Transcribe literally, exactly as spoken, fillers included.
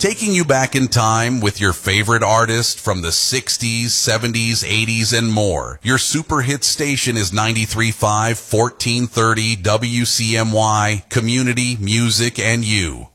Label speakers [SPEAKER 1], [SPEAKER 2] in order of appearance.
[SPEAKER 1] taking you back in time with your favorite artist from the sixties, seventies, eighties, and more. Your super hit station is ninety-three point five, fourteen thirty W C M Y, Community, Music, and You.